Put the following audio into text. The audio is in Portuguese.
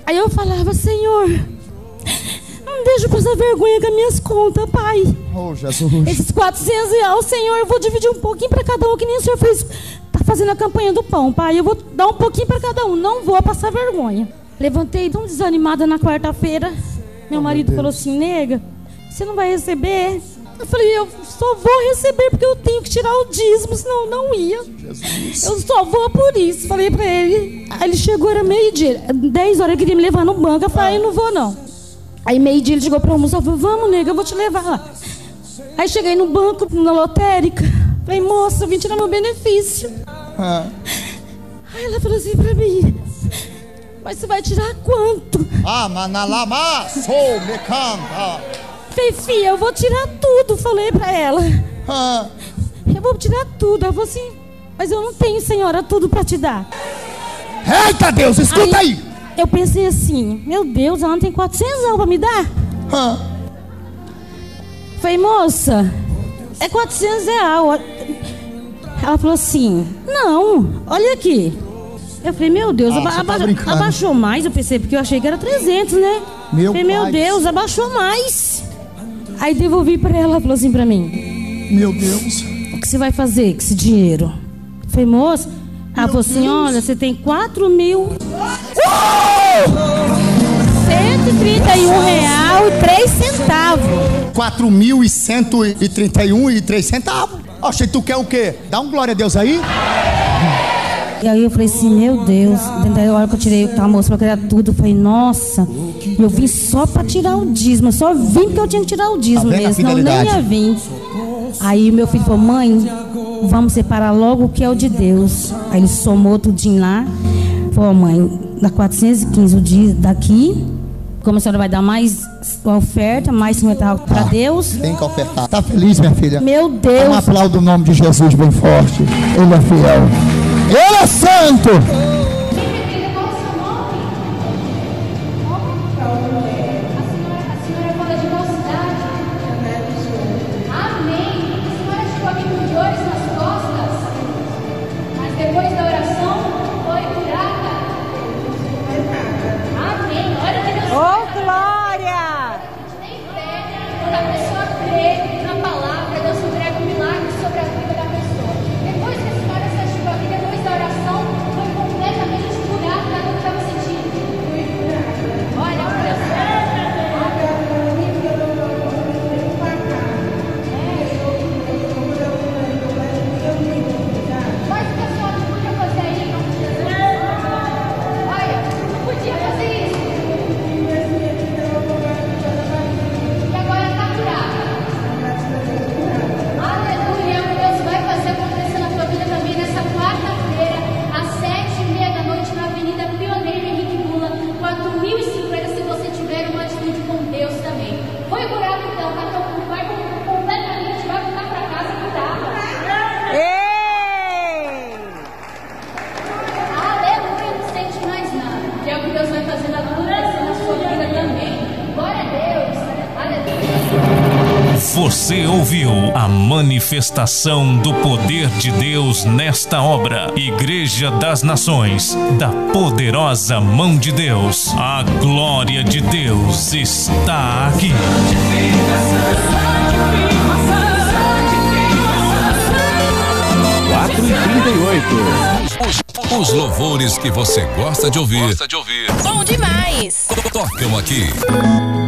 Aí eu falava, Senhor, não deixa eu passar vergonha com as minhas contas, Pai. Oh, Jesus. Esses R$400, Senhor, eu vou dividir um pouquinho para cada um, que nem o Senhor fez, tá fazendo a campanha do pão, Pai. Eu vou dar um pouquinho para cada um, não vou passar vergonha. Levantei tão desanimada na quarta-feira. Meu marido falou assim, nega, você não vai receber? Eu falei, eu só vou receber porque eu tenho que tirar o dízimo, senão eu não ia. Jesus. Eu só vou por isso. Falei pra ele. Aí ele chegou, era meio-dia, 10 horas, ele queria me levar no banco. Eu falei, não vou não. Aí meio-dia ele chegou pra almoçar, falou, vamos nega, eu vou te levar lá. Aí cheguei no banco, na lotérica. Falei, moça, eu vim tirar meu benefício. Aí ela falou assim pra mim, mas você vai tirar quanto? Manalama, sou mecânica. Falei, filha, eu vou tirar tudo, falei pra ela. Eu vou tirar tudo. Ela falou assim, mas eu não tenho, senhora, tudo pra te dar. Eita Deus, escuta aí. Eu pensei assim, meu Deus, ela não tem R$400 pra me dar? Falei, moça, é R$400. Ela falou assim, não, olha aqui. Eu falei, meu Deus, abaixou mais. Eu pensei, porque eu achei que era 300, né? Meu Deus, abaixou mais. Aí devolvi pra ela, falou assim pra mim, meu Deus, o que você vai fazer com esse dinheiro? Eu falei, moça, ela falou assim, olha, você tem R$4.131,03. R$4.131,03. Oxe, tu quer o quê? Dá um glória a Deus aí. E aí eu falei assim, meu Deus. Daí a hora que eu tirei a moça pra criar tudo, eu falei, nossa, eu vim só pra tirar o dízimo. Eu só vim porque eu tinha que tirar o dízimo mesmo, senão nem ia vir. Aí meu filho falou, mãe, vamos separar logo o que é o de Deus. Aí ele somou tudinho lá. Falou, mãe, dá 415 o dia daqui. Como a senhora vai dar mais oferta, mais 50 pra Deus. Tem que ofertar. Tá feliz, minha filha? Meu Deus. Um aplauso no nome de Jesus bem forte. Ele é fiel. Ele é santo. Você ouviu a manifestação do poder de Deus nesta obra. Igreja das Nações, da poderosa mão de Deus. A glória de Deus está aqui. 4h38. Os louvores que você gosta de ouvir. Bom demais. Tocam aqui.